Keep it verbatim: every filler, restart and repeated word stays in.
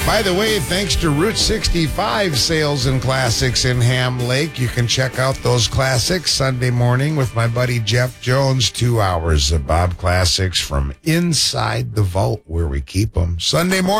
By the way, thanks to Route sixty-five Sales and Classics in Ham Lake, you can check out those classics Sunday morning with my buddy Jeff Jones. Two hours of Bob Classics from inside the vault where we keep them. Sunday morning.